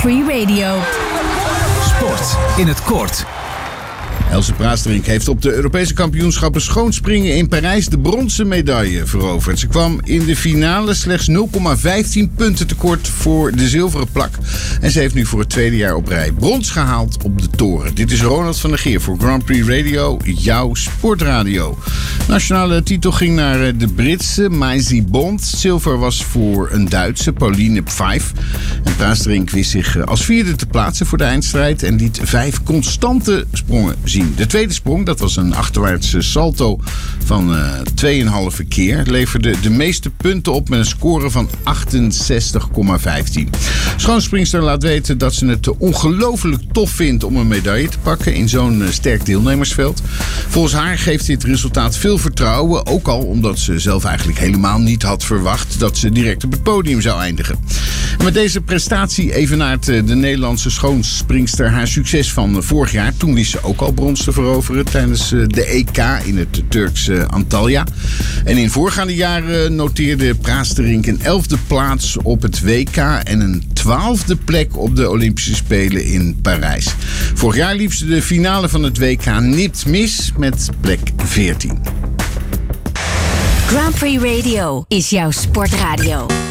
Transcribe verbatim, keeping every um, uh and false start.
Prix Radio. Sport in het kort. Else Praestrink heeft op de Europese kampioenschappen schoonspringen in Parijs de bronzen medaille veroverd. Ze kwam in de finale slechts nul komma vijftien punten tekort voor de zilveren plak. En ze heeft nu voor het tweede jaar op rij brons gehaald op de toren. Dit is Ronald van der Geer voor Grand Prix Radio, jouw sportradio. Nationale titel ging naar de Britse Maisie Bond. Zilver was voor een Duitse, Pauline Pfeif. En Praestrink wist zich als vierde te plaatsen voor de eindstrijd en liet vijf constante sprongen zien. De tweede sprong, dat was een achterwaartse salto van uh, twee komma vijf keer, leverde de meeste punten op met een score van achtenzestig komma vijftien. Schoonspringster laat weten dat ze het ongelooflijk tof vindt om een medaille te pakken in zo'n uh, sterk deelnemersveld. Volgens haar geeft dit resultaat veel vertrouwen, ook al omdat ze zelf eigenlijk helemaal niet had verwacht dat ze direct op het podium zou eindigen. En met deze prestatie evenaart uh, de Nederlandse schoonspringster haar succes van uh, vorig jaar. Toen wist ze ook al brons te veroveren tijdens de E K in het Turkse Antalya. En in voorgaande jaren noteerde Praestrink een elfde plaats op het W K en een twaalfde plek op de Olympische Spelen in Parijs. Vorig jaar liep ze de finale van het W K nipt mis met plek veertien. Grand Prix Radio is jouw sportradio.